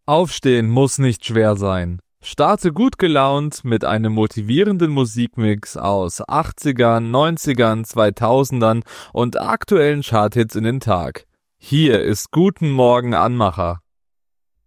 Aufstehen muss nicht schwer sein. Starte gut gelaunt mit einem motivierenden Musikmix aus 80ern, 90ern, 2000ern und aktuellen Charthits in den Tag. Hier ist Guten Morgen Anmacher.